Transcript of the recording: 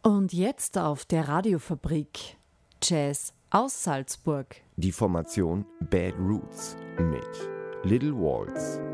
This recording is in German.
Und jetzt auf der Radiofabrik Jazz aus Salzburg. Die Formation Bad Roots mit Little Waltz.